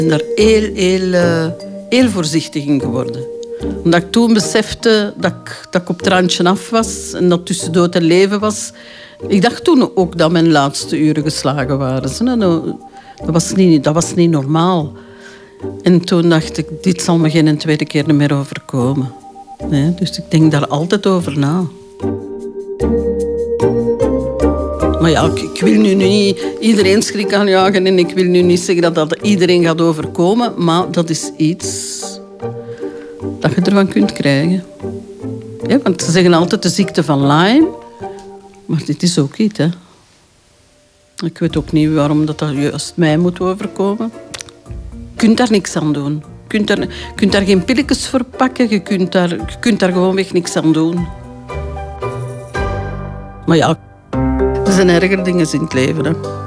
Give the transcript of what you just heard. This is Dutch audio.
ben daar heel voorzichtig in geworden. Omdat ik toen besefte dat ik op het randje af was en dat tussen dood en leven was. Ik dacht toen ook dat mijn laatste uren geslagen waren. Dat was niet normaal. En toen dacht ik, dit zal me geen tweede keer meer overkomen. Nee, dus ik denk daar altijd over na. Maar ja, ik wil nu niet iedereen schrik aanjagen en ik wil nu niet zeggen dat iedereen gaat overkomen, maar dat is iets dat je ervan kunt krijgen. Ja, want ze zeggen altijd de ziekte van Lyme, maar dit is ook iets, hè. Ik weet ook niet waarom dat juist mij moet overkomen. Je kunt daar niks aan doen. Je kunt daar geen pilletjes voor pakken, je kunt daar gewoonweg niks aan doen. Maar ja, er zijn erger dingen in het leven, hè.